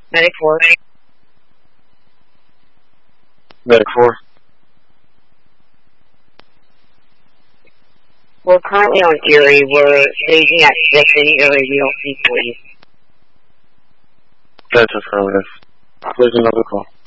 Medic 4. Medic 4. We're currently on Geary. We're staging at 6 in the area. We don't see police. That's affirmative. There's another call.